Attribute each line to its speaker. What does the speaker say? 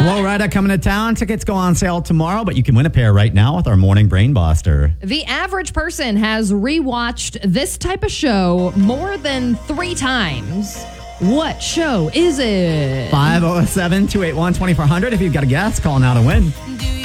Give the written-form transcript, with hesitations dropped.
Speaker 1: Florida coming to town. Tickets go on sale tomorrow, but you can win a pair right now with our morning brain buster.
Speaker 2: The average person has rewatched this type of show more than 3 times. What show is it?
Speaker 1: 507-281-2400. If you've got a guess, call now to win.